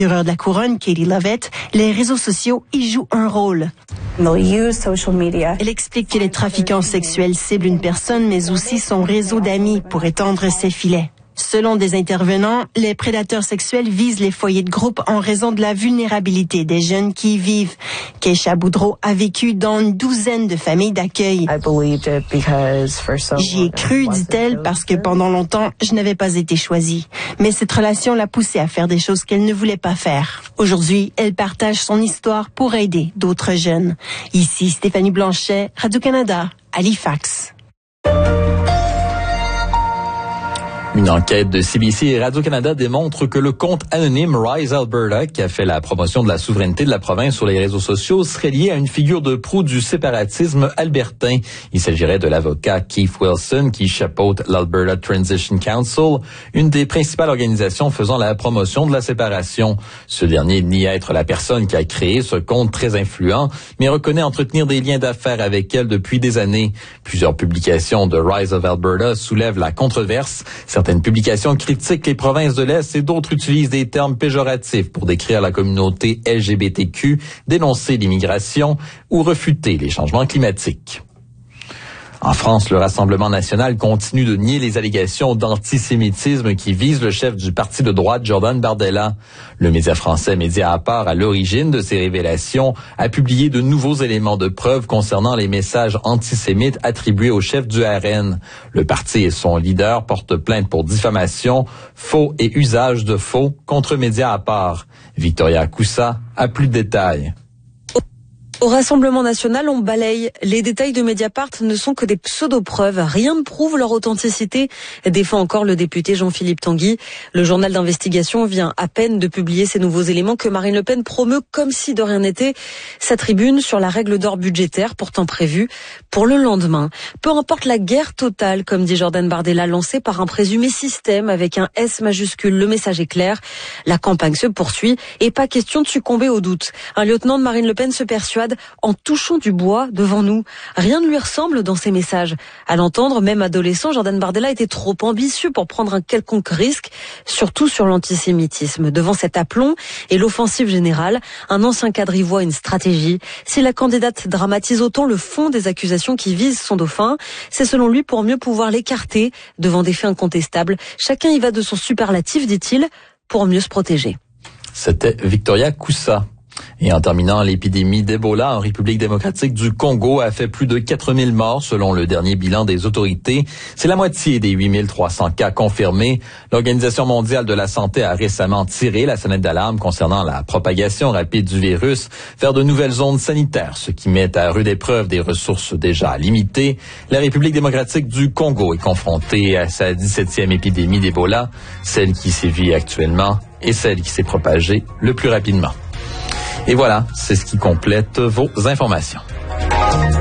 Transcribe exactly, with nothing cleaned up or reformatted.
Procureur de la Couronne, Katie Lovett, les réseaux sociaux y jouent un rôle. Elle explique que les trafiquants sexuels ciblent une personne, mais aussi son réseau d'amis pour étendre ses filets. Selon des intervenants, les prédateurs sexuels visent les foyers de groupe en raison de la vulnérabilité des jeunes qui y vivent. Keisha Boudreau a vécu dans une douzaine de familles d'accueil. J'y ai cru, dit-elle, parce que pendant longtemps, je n'avais pas été choisie. Mais cette relation l'a poussée à faire des choses qu'elle ne voulait pas faire. Aujourd'hui, elle partage son histoire pour aider d'autres jeunes. Ici, Stéphanie Blanchet, Radio-Canada, Halifax. Une enquête de C B C et Radio-Canada démontre que le compte anonyme Rise Alberta, qui a fait la promotion de la souveraineté de la province sur les réseaux sociaux, serait lié à une figure de proue du séparatisme albertain. Il s'agirait de l'avocat Keith Wilson, qui chapeaute l'Alberta Transition Council, une des principales organisations faisant la promotion de la séparation. Ce dernier nie être la personne qui a créé ce compte très influent, mais reconnaît entretenir des liens d'affaires avec elle depuis des années. Plusieurs publications de Rise of Alberta soulèvent la controverse. Certaines publications critiquent les provinces de l'Est et d'autres utilisent des termes péjoratifs pour décrire la communauté L G B T Q, dénoncer l'immigration ou refuter les changements climatiques. En France, le Rassemblement national continue de nier les allégations d'antisémitisme qui visent le chef du parti de droite, Jordan Bardella. Le média français Média à part, à l'origine de ces révélations, a publié de nouveaux éléments de preuve concernant les messages antisémites attribués au chef du R N. Le parti et son leader portent plainte pour diffamation, faux et usage de faux contre Média à part. Victoria Coussa a plus de détails. Au Rassemblement national, on balaye. Les détails de Mediapart ne sont que des pseudo-preuves. Rien ne prouve leur authenticité, défend encore le député Jean-Philippe Tanguy. Le journal d'investigation vient à peine de publier ces nouveaux éléments que Marine Le Pen promeut comme si de rien n'était. Sa tribune sur la règle d'or budgétaire, pourtant prévue pour le lendemain. Peu importe la guerre totale, comme dit Jordan Bardella, lancée par un présumé système avec un S majuscule. Le message est clair. La campagne se poursuit et pas question de succomber au doute. Un lieutenant de Marine Le Pen se persuade en touchant du bois devant nous. Rien ne lui ressemble dans ses messages. À l'entendre, même adolescent, Jordan Bardella était trop ambitieux pour prendre un quelconque risque, surtout sur l'antisémitisme. Devant cet aplomb et l'offensive générale, un ancien cadre y voit une stratégie. Si la candidate dramatise autant le fond des accusations qui visent son dauphin, c'est selon lui pour mieux pouvoir l'écarter devant des faits incontestables. Chacun y va de son superlatif, dit-il, pour mieux se protéger. C'était Victoria Coussa. Et en terminant, l'épidémie d'Ebola en République démocratique du Congo a fait plus de quatre mille morts selon le dernier bilan des autorités. C'est la moitié des huit mille trois cents cas confirmés. L'Organisation mondiale de la santé a récemment tiré la sonnette d'alarme concernant la propagation rapide du virus vers de nouvelles zones sanitaires, ce qui met à rude épreuve des ressources déjà limitées. La République démocratique du Congo est confrontée à sa dix-septième épidémie d'Ebola, celle qui sévit actuellement et celle qui s'est propagée le plus rapidement. Et voilà, c'est ce qui complète vos informations.